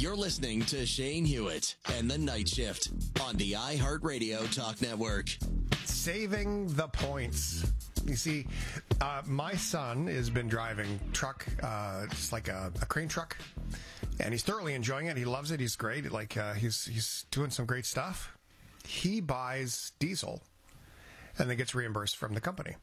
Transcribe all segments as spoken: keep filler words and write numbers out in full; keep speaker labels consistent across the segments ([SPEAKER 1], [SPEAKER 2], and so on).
[SPEAKER 1] You're listening to Shane Hewitt and the Night Shift on the iHeartRadio Talk Network.
[SPEAKER 2] Saving the points. You see, uh, my son has been driving truck, uh, it's like a, a crane truck, and he's thoroughly enjoying it. He loves it. He's great. Like uh, he's he's doing some great stuff. He buys diesel, and then gets reimbursed from the company.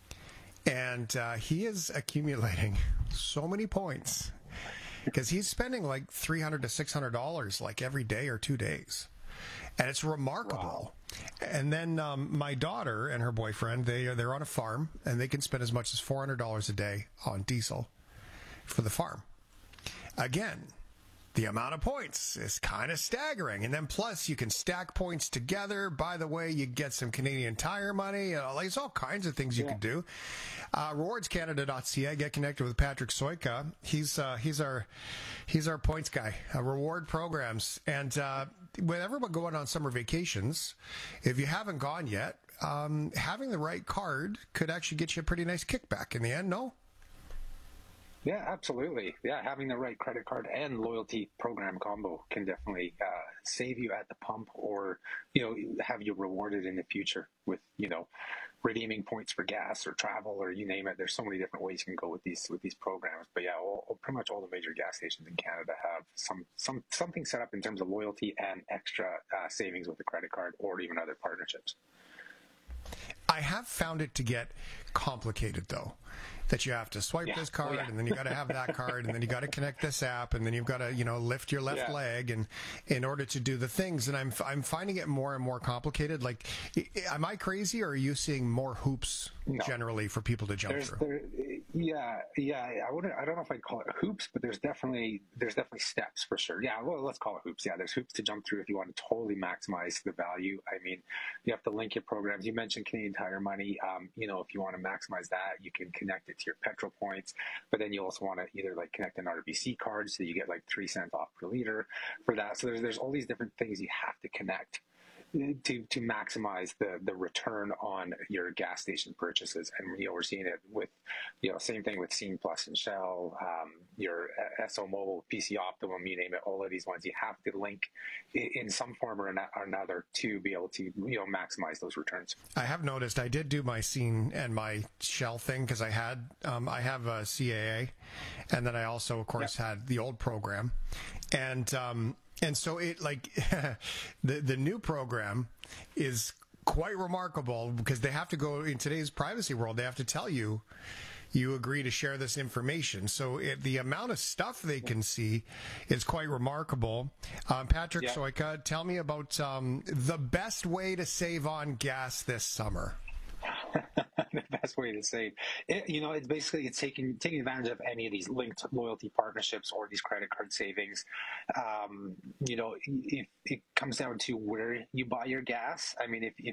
[SPEAKER 2] And uh, he is accumulating so many points because he's spending like three hundred to six hundred dollars like every day or two days. And it's remarkable. Wow. And then um, my daughter and her boyfriend, they are, they're on a farm, and they can spend as much as four hundred dollars a day on diesel for the farm. Again, the amount of points is kind of staggering. And then plus, you can stack points together. By the way, you get some Canadian Tire money. Uh, like, there's all kinds of things you yeah. can do. Uh, rewards canada dot c a. Get connected with Patrick Soika. He's uh, he's our he's our points guy. Uh, reward programs. And uh, with everyone going on summer vacations, if you haven't gone yet, um, having the right card could actually get you a pretty nice kickback in the end. No?
[SPEAKER 3] Yeah, absolutely. Yeah, having the right credit card and loyalty program combo can definitely uh, save you at the pump, or, you know, have you rewarded in the future with, you know, redeeming points for gas or travel or you name it. There's so many different ways you can go with these with these programs. But yeah, all, pretty much all the major gas stations in Canada have some some something set up in terms of loyalty and extra uh, savings with the credit card or even other partnerships.
[SPEAKER 2] I have found it to get complicated, though, that you have to swipe
[SPEAKER 3] yeah.
[SPEAKER 2] this card, oh, yeah. and then you got to have that card, and then you got to connect this app, and then you've got to, you know, lift your left yeah. leg, and in order to do the things. And I'm I'm finding it more and more complicated. Like, am I crazy, or are you seeing more hoops no. generally for people to jump
[SPEAKER 3] there's,
[SPEAKER 2] through?
[SPEAKER 3] There, yeah, yeah. I wouldn't. I don't know if I'd call it hoops, but there's definitely there's definitely steps for sure. Yeah, well, let's call it hoops. Yeah, there's hoops to jump through if you want to totally maximize the value. I mean, you have to link your programs. You mentioned Canadian Tire Money. Um, you know, if you want to maximize that, you can connect it to your petrol points, but then you also want to either like connect an R B C card so you get like three cents off per liter for that. So there's there's all these different things you have to connect to to maximize the the return on your gas station purchases. And, you know, we're seeing it with, you know, same thing with Scene Plus and Shell, um, your S O Mobile, P C Optimum, you name it, all of these ones you have to link in some form or another to be able to, you know, maximize those returns.
[SPEAKER 2] I have noticed I did do my Scene and my Shell thing because I had um, I have a C A A, and then I also of course yep. had the old program, and um And so it like the the new program is quite remarkable because they have to go in today's privacy world. They have to tell you you agree to share this information. So it, the amount of stuff they can see is quite remarkable. Um, Patrick yeah. Soika, tell me about um, the best way to save on gas this summer.
[SPEAKER 3] The best way to save, it, you know, it's basically it's taking taking advantage of any of these linked loyalty partnerships or these credit card savings. Um, you know, if it comes down to where you buy your gas, I mean, if, if